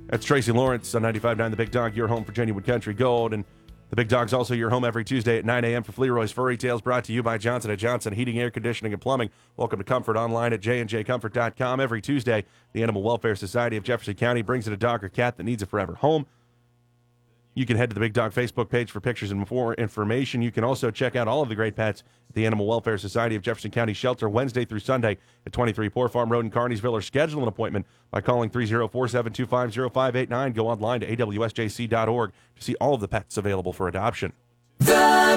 That's Tracy Lawrence on 95.9 The Big Dog, your home for genuine country gold. And the Big Dog's also your home every Tuesday at 9 a.m. for Fleroy's Furry Tales, brought to you by Johnson & Johnson Heating, Air Conditioning, and Plumbing. Welcome to Comfort online at jnjcomfort.com. Every Tuesday, the Animal Welfare Society of Jefferson County brings in a dog or cat that needs a forever home. You can head to the Big Dog Facebook page for pictures and more information. You can also check out all of the great pets at the Animal Welfare Society of Jefferson County Shelter Wednesday through Sunday at 23 Poor Farm Road in Carneysville, or schedule an appointment by calling 304-725-0589. Go online to awsjc.org to see all of the pets available for adoption.